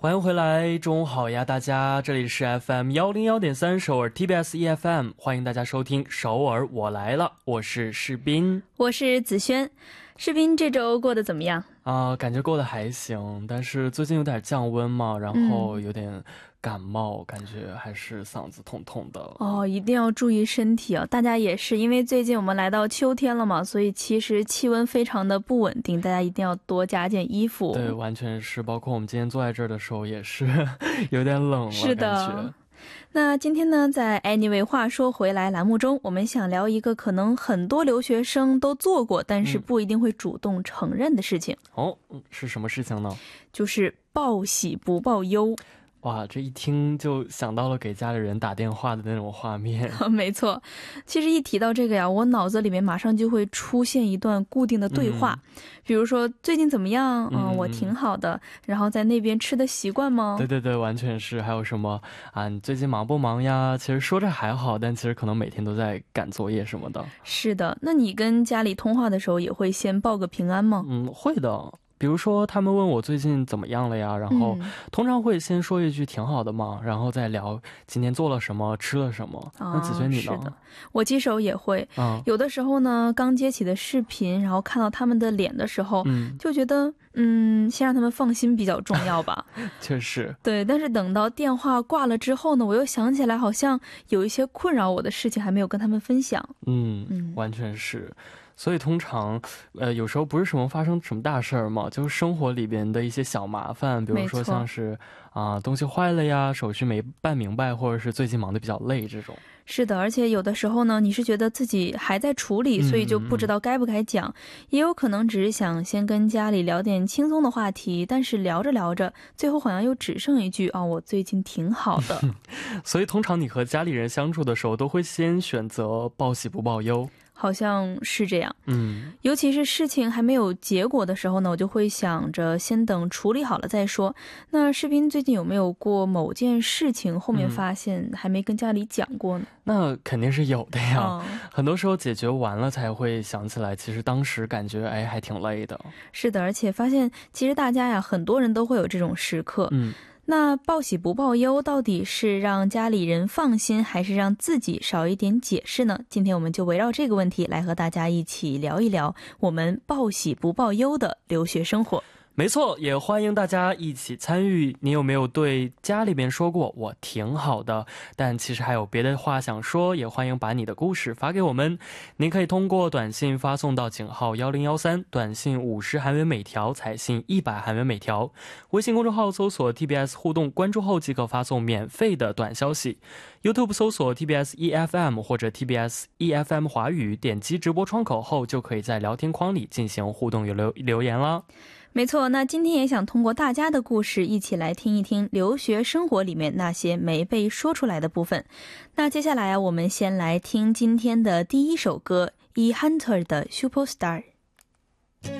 欢迎回来，中午好呀，大家，这里是 FM101.3 首尔 TBS EFM， 欢迎大家收听首尔我来了，我是世斌， 我是子轩。世斌这周过得怎么样？ 感觉过得还行，但是最近有点降温嘛，然后有点感冒，感觉还是嗓子痛痛的。 哦，一定要注意身体啊！大家也是，因为最近我们来到秋天了嘛，所以其实气温非常的不稳定，大家一定要多加件衣服。 对，完全是，包括我们今天坐在这儿的时候也是有点冷了， 是的。 感觉。 那今天呢，在 Anyway 话说回来栏目中，我们想聊一个可能很多留学生都做过，但是不一定会主动承认的事情。 是什么事情呢？ 就是报喜不报忧。 哇，这一听就想到了给家里人打电话的那种画面。 没错，其实一提到这个呀，我脑子里面马上就会出现一段固定的对话，比如说最近怎么样？我挺好的。然后在那边吃的习惯吗？ 对对对，完全是。还有什么你最近忙不忙呀？其实说着还好，但其实可能每天都在赶作业什么的。 是的，那你跟家里通话的时候也会先报个平安吗？ 会的。比如说他们问我最近怎么样了呀，然后通常会先说一句挺好的嘛，然后再聊今天做了什么，吃了什么。那子轩你呢？ 是的，我记手也会。有的时候呢，刚接起的视频，然后看到他们的脸的时候，就觉得先让他们放心比较重要吧。 确实。 对，但是等到电话挂了之后呢，我又想起来好像有一些困扰我的事情还没有跟他们分享。 完全是。所以通常有时候不是什么发生什么大事儿嘛，就是生活里边的一些小麻烦，比如说像是东西坏了呀，手续没办明白，或者是最近忙得比较累这种。 是的，而且有的时候呢，你是觉得自己还在处理，所以就不知道该不该讲，也有可能只是想先跟家里聊点轻松的话题，但是聊着聊着，最后好像又只剩一句我最近挺好的。 所以通常你和家里人相处的时候，都会先选择报喜不报忧。 好像是这样。尤其是事情还没有结果的时候呢，我就会想着先等处理好了再说。那士斌最近有没有过某件事情后面发现还没跟家里讲过呢？ 那肯定是有的呀。很多时候解决完了才会想起来，其实当时感觉还挺累的。 是的，而且发现其实大家呀，很多人都会有这种时刻。那报喜不报忧到底是让家里人放心，还是让自己少一点解释呢？今天我们就围绕这个问题来和大家一起聊一聊我们报喜不报忧的留学生活。 没错，也欢迎大家一起参与。你有没有对家里边说过我挺好的，但其实还有别的话想说，也欢迎把你的故事发给我们。您可以通过短信发送到井号1013，短信50韩元每条，彩信100韩元每条。微信公众号搜索 TBS 互动，关注后即可发送免费的短消息。YouTube 搜索 TBS EFM 或者 TBS EFM 华语，点击直播窗口后就可以在聊天框里进行互动留言了。 没错，那今天也想通过大家的故事一起来听一听留学生活里面那些没被说出来的部分。那接下来我们先来听今天的第一首歌，E Hunter的 Superstar。